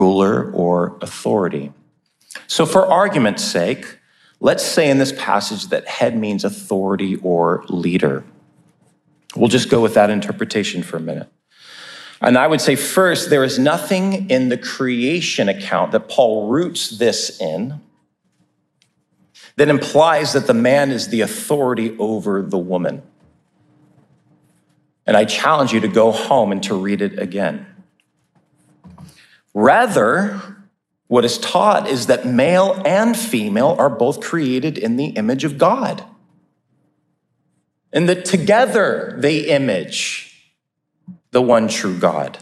ruler or authority. So for argument's sake, let's say in this passage that head means authority or leader. We'll just go with that interpretation for a minute. And I would say first, there is nothing in the creation account that Paul roots this in that implies that the man is the authority over the woman. And I challenge you to go home and to read it again. Rather, what is taught is that male and female are both created in the image of God, and that together they image the one true God.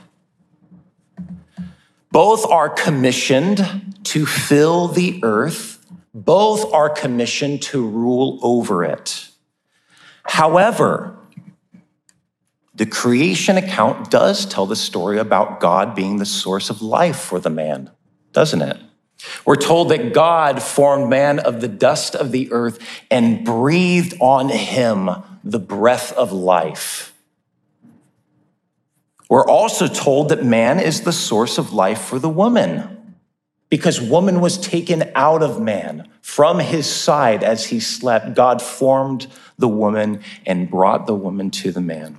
Both are commissioned to fill the earth. Both are commissioned to rule over it. However, the creation account does tell the story about God being the source of life for the man, doesn't it? We're told that God formed man of the dust of the earth and breathed on him the breath of life. We're also told that man is the source of life for the woman, because woman was taken out of man from his side as he slept. God formed the woman and brought the woman to the man.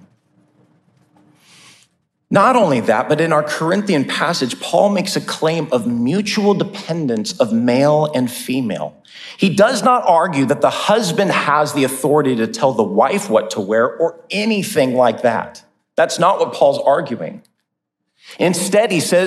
Not only that, but in our Corinthian passage, Paul makes a claim of mutual dependence of male and female. He does not argue that the husband has the authority to tell the wife what to wear or anything like that. That's not what Paul's arguing. Instead, he says,